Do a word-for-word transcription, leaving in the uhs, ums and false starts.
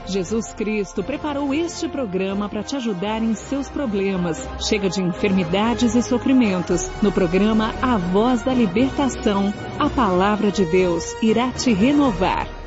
Jesus Cristo preparou este programa para te ajudar em seus problemas. Chega de enfermidades e sofrimentos. No programa A Voz da Libertação, a palavra de Deus irá te renovar.